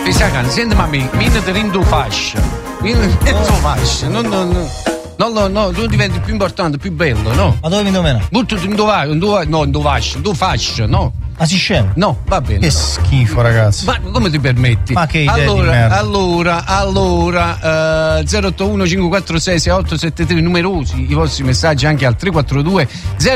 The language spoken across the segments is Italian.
Ti sa canzone, senti mamma, mino te rindo fascia. Fascia, no, tu diventi più importante, più bello, no? Ma dove mi domena? Butto in fascia, no? Ma si scema? No, va bene. Che schifo, ragazzi. Ma come ti permetti? Ma che idea di merda. Allora 081 546 6873, numerosi i vostri messaggi anche al 342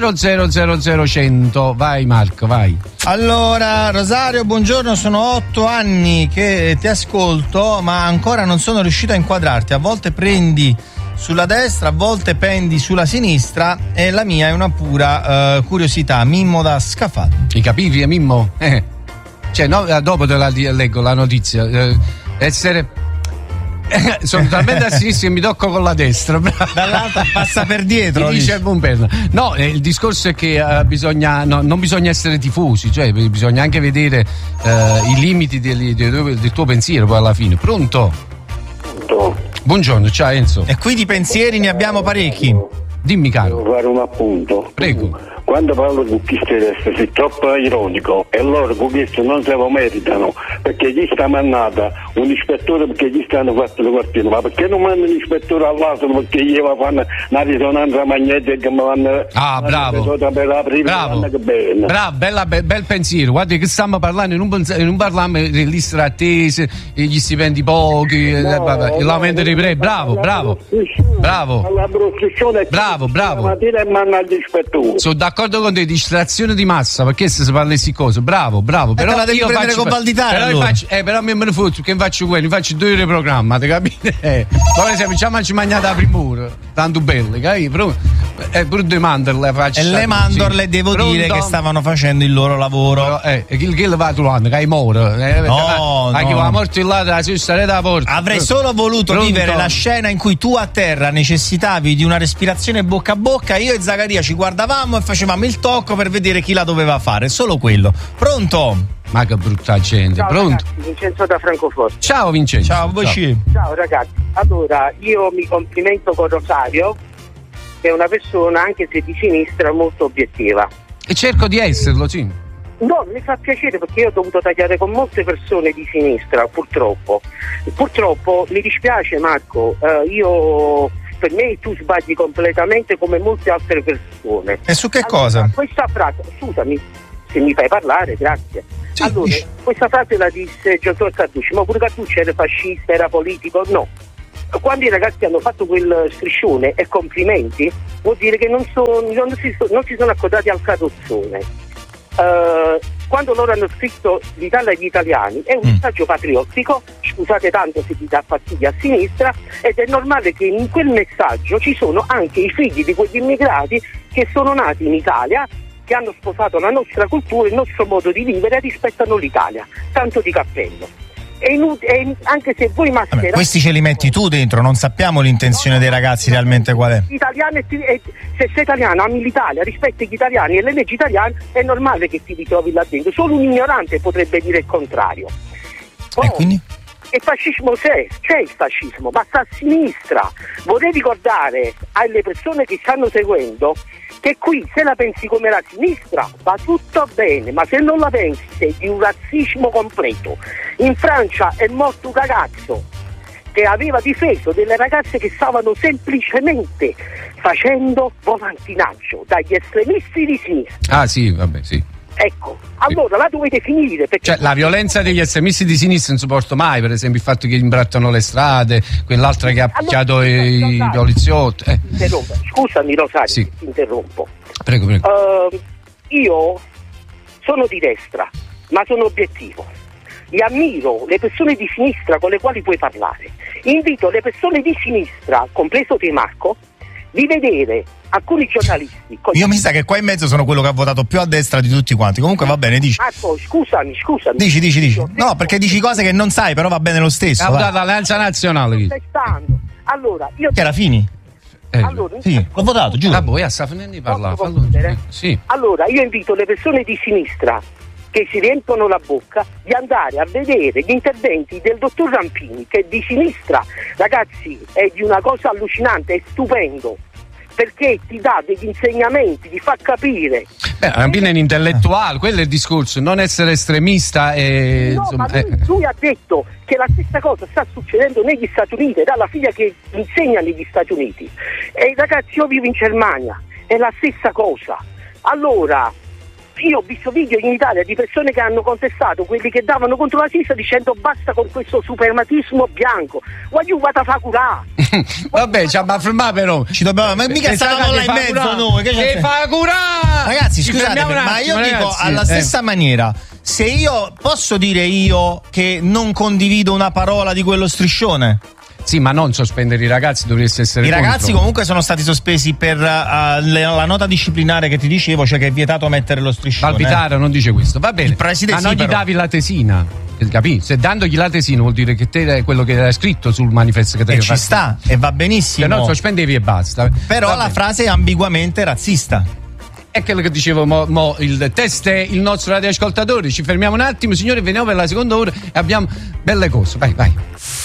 0000 Vai Marco, vai. Allora, Rosario, buongiorno, sono 8 anni che ti ascolto, ma ancora non sono riuscito a inquadrarti. A volte prendi sulla destra, a volte pendi sulla sinistra e la mia è una pura curiosità. Mimmo da Scafati. I capivi, Mimmo? Cioè, no, dopo te la leggo la notizia. Essere sono talmente a sinistra che mi tocco con la destra. Dall'altra passa per dietro. Dice il buon perno. No, il discorso è che non bisogna essere tifosi, cioè bisogna anche vedere i limiti del tuo pensiero poi alla fine. Pronto? Buongiorno, ciao Enzo. E qui di pensieri ne abbiamo parecchi. Dimmi caro. Devo fare un appunto. Prego. Quando parlo con chi destra sei troppo ironico e loro con questo non se lo meritano, perché gli sta mannata un ispettore perché gli stanno fatto le quartiere, ma perché non mandano l'ispettore all'asilo perché gli fanno una risonanza magnetica che mi vanno bravo bel pensiero. Guarda che stiamo parlando non parliamo dell'istra attese, gli stipendi pochi, il lamento dei pre. Bravo sono d'accordo con te, distrazione di massa, perché se si parla di queste cose, bravo, però la devi prendere con Valditara, però mi me ne fotto, che faccio quello, faccio 2 ore di programma, ti capite? Per esempio, ci mangiate la primura, tanto belle, capito? Pure due mandorle faccio. E le mandorle devo dire che stavano facendo il loro lavoro. Chi le va trovando, che hai moro? Chi va morto in là, si stare da porta. Avrei solo voluto vivere la scena in cui tu a terra necessitavi di una respirazione bocca a bocca, io e Zaccaria ci guardavamo e facevamo il tocco per vedere chi la doveva fare, solo quello. Pronto? Ma che brutta gente. Ciao, pronto? Ragazzi, Vincenzo da Francoforte. Ciao Vincenzo. Ciao ragazzi. Allora, io mi complimento con Rosario, che è una persona, anche se di sinistra, molto obiettiva. E cerco di esserlo, sì. No, mi fa piacere perché io ho dovuto tagliare con molte persone di sinistra, purtroppo. Purtroppo mi dispiace Marco, per me tu sbagli completamente come molte altre persone. E su che cosa? Questa frase, scusami se mi fai parlare, grazie. Sì, allora, questa frase la disse Giancarlo Carducci, ma pure Carducci era fascista, era politico? No. Quando i ragazzi hanno fatto quel striscione e complimenti, vuol dire che non si sono accodati al carrozzone. Quando loro hanno scritto l'Italia agli italiani è un messaggio patriottico, scusate tanto se vi dà fastidio a sinistra, ed è normale che in quel messaggio ci sono anche i figli di quegli immigrati che sono nati in Italia, che hanno sposato la nostra cultura, il nostro modo di vivere e rispettano l'Italia. Tanto di cappello. E anche se voi mascherate, questi ce li metti tu dentro, non sappiamo l'intenzione dei ragazzi realmente qual è. Se sei italiano, ami l'Italia, rispetti gli italiani e le leggi italiane, è normale che ti ritrovi là dentro. Solo un ignorante potrebbe dire il contrario. E quindi? Il fascismo c'è il fascismo, ma sta a sinistra. Vorrei ricordare alle persone che stanno seguendo che qui se la pensi come la sinistra va tutto bene, ma se non la pensi sei di un razzismo completo. In Francia è morto un ragazzo che aveva difeso delle ragazze che stavano semplicemente facendo volantinaggio dagli estremisti di sinistra. Ah sì, vabbè, sì. Ecco, allora la dovete finire perché... Cioè la violenza degli estremisti di sinistra non sopporto mai, per esempio il fatto che imbrattano le strade, quell'altra che ha picchiato i poliziotti. Scusami Rosario, sì. Ti interrompo. Prego. Io sono di destra, ma sono obiettivo. Io ammiro le persone di sinistra con le quali puoi parlare. Invito le persone di sinistra, compreso te Marco, di vedere alcuni giornalisti. Io mi sa che qua in mezzo sono quello che ha votato più a destra di tutti quanti. Comunque va bene, dici. Marco, scusami. Dici. No, perché dici cose che non sai, però va bene lo stesso. Ha votato l'Alleanza Nazionale. Allora, io... Che era Fini? Allora, sì, l'ho votato, giuro. Ah, poi a Safneni parla. Sì. Allora, io invito le persone di sinistra che si riempiono la bocca di andare a vedere gli interventi del dottor Rampini, che è di sinistra, ragazzi, è di una cosa allucinante, è stupendo. perché ti dà degli insegnamenti, ti fa capire. Alla fine è un intellettuale, quello è il discorso, non essere estremista e... No, insomma, ma lui ha detto che la stessa cosa sta succedendo negli Stati Uniti, ed ha la figlia che insegna negli Stati Uniti. E ragazzi, io vivo in Germania, è la stessa cosa. Allora, io ho visto video in Italia di persone che hanno contestato quelli che davano contro la sinistra dicendo basta con questo suprematismo bianco, voglio vada fa curare. Vabbè, ma fermare però. Ci dobbiamo, ma mica stavamo là in mezzo noi. Che fa curare? Ragazzi, scusate, ma io dico alla stessa maniera. Se io posso dire io che non condivido una parola di quello striscione? Sì, ma non sospendere i ragazzi, dovreste essere contro. Ragazzi comunque sono stati sospesi per la nota disciplinare che ti dicevo, cioè che è vietato mettere lo striscione. Palpitare non dice questo, va bene. Il preside ma non gli davi la tesina, capì? Se dandogli la tesina vuol dire che te è quello che era scritto sul manifesto che te ci sta, e va benissimo. Se no sospendevi e basta. Però la frase è ambiguamente razzista. È quello che dicevo, il test è il nostro radioascoltatore. Ci fermiamo un attimo, signori, veniamo per la seconda ora e abbiamo belle cose. Vai.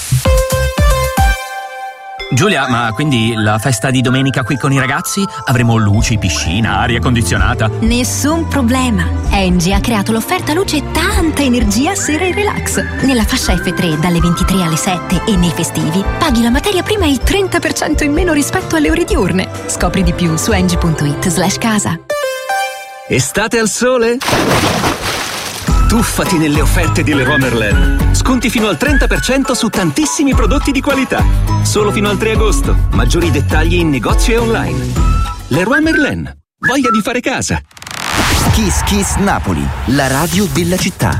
Giulia, ma quindi la festa di domenica qui con i ragazzi? Avremo luci, piscina, aria condizionata? Nessun problema. Engie ha creato l'offerta luce e tanta energia sera e relax. Nella fascia F3 dalle 23 alle 7 e nei festivi paghi la materia prima il 30% in meno rispetto alle ore diurne. Scopri di più su engie.it/casa. Estate al sole? Tuffati nelle offerte di Leroy Merlin. Sconti fino al 30% su tantissimi prodotti di qualità. Solo fino al 3 agosto. Maggiori dettagli in negozio e online. Leroy Merlin. Voglia di fare casa. Kiss Kiss Napoli, la radio della città.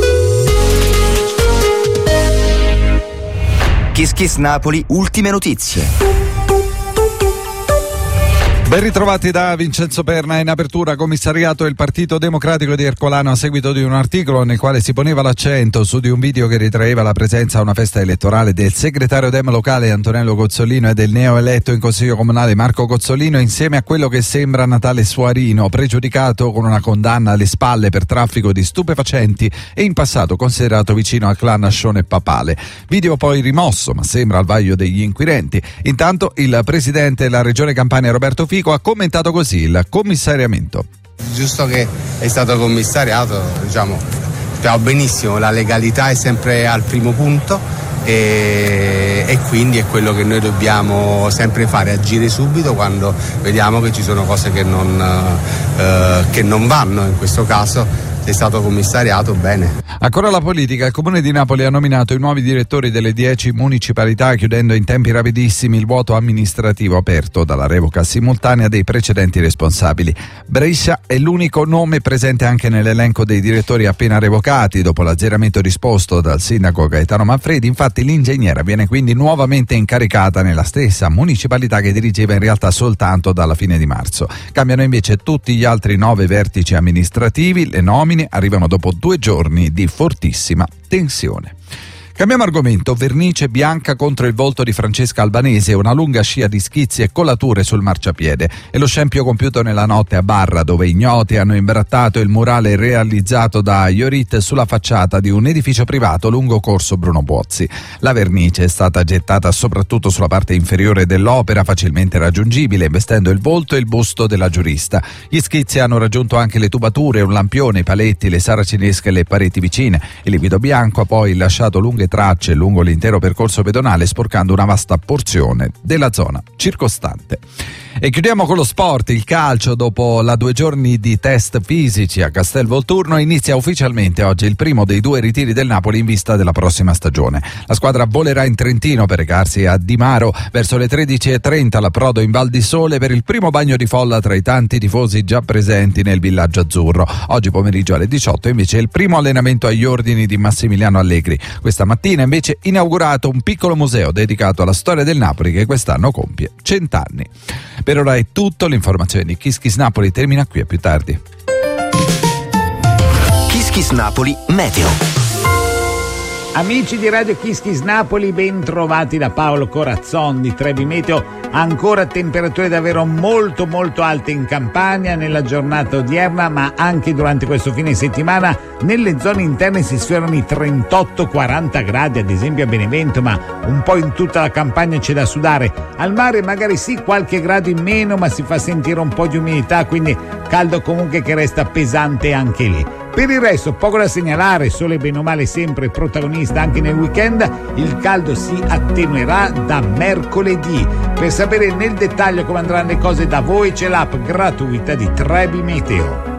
Kiss Kiss Napoli, ultime notizie. Ben ritrovati da Vincenzo Perna. In apertura commissariato il Partito Democratico di Ercolano a seguito di un articolo nel quale si poneva l'accento su di un video che ritraeva la presenza a una festa elettorale del segretario Dem locale Antonello Cozzolino e del neoeletto in Consiglio Comunale Marco Cozzolino insieme a quello che sembra Natale Suarino, pregiudicato con una condanna alle spalle per traffico di stupefacenti e in passato considerato vicino al clan Ascione Papale. Video poi rimosso, ma sembra al vaglio degli inquirenti. Intanto il presidente della Regione Campania Roberto Fico ha commentato così il commissariamento. Giusto che è stato commissariato, diciamo, sappiamo benissimo, la legalità è sempre al primo punto e quindi è quello che noi dobbiamo sempre fare, agire subito quando vediamo che ci sono cose che non vanno. In questo caso è stato commissariato, bene. Ancora la politica. Il Comune di Napoli ha nominato i nuovi direttori delle 10 municipalità, chiudendo in tempi rapidissimi il vuoto amministrativo aperto dalla revoca simultanea dei precedenti responsabili. Brescia è l'unico nome presente anche nell'elenco dei direttori appena revocati dopo l'azzeramento disposto dal sindaco Gaetano Manfredi. Infatti l'ingegnera viene quindi nuovamente incaricata nella stessa municipalità che dirigeva in realtà soltanto dalla fine di marzo. Cambiano invece tutti gli altri 9 vertici amministrativi. Le nomine arrivano dopo 2 giorni di fortissima tensione. Cambiamo argomento. Vernice bianca contro il volto di Francesca Albanese, una lunga scia di schizzi e collature sul marciapiede. È lo scempio compiuto nella notte a Barra, dove ignoti hanno imbrattato il murale realizzato da Iorit sulla facciata di un edificio privato lungo corso Bruno Buozzi. La vernice è stata gettata soprattutto sulla parte inferiore dell'opera, facilmente raggiungibile, investendo il volto e il busto della giurista. Gli schizzi hanno raggiunto anche le tubature, un lampione, i paletti, le saracinesche e le pareti vicine. Il liquido bianco ha poi lasciato lunghe tracce lungo l'intero percorso pedonale, sporcando una vasta porzione della zona circostante. E chiudiamo con lo sport. Il calcio, dopo 2 giorni di test fisici a Castel Volturno, inizia ufficialmente oggi il primo dei 2 ritiri del Napoli in vista della prossima stagione. La squadra volerà in Trentino per recarsi a Di Maro verso le 13:30, l'approdo in Val di Sole per il primo bagno di folla tra i tanti tifosi già presenti nel villaggio azzurro. Oggi pomeriggio alle 18 invece il primo allenamento agli ordini di Massimiliano Allegri. Questa mattina invece inaugurato un piccolo museo dedicato alla storia del Napoli che quest'anno compie 100 anni. Per ora è tutto, l'informazione di Kiss Kiss Napoli termina qui, a più tardi. Kiss Kiss Napoli Meteo. Amici di Radio Kiss Kiss Napoli, ben trovati da Paolo Corazzon di Trebi Meteo. Ancora temperature davvero molto molto alte in Campania nella giornata odierna, ma anche durante questo fine settimana nelle zone interne si sfiorano i 38-40 gradi, ad esempio a Benevento, ma un po' in tutta la Campania c'è da sudare. Al mare magari sì, qualche grado in meno, ma si fa sentire un po' di umidità, quindi caldo comunque che resta pesante anche lì. Per il resto poco da segnalare, sole bene o male sempre protagonista anche nel weekend. Il caldo si attenuerà da mercoledì. Per sapere nel dettaglio come andranno le cose da voi c'è l'app gratuita di Trebi Meteo.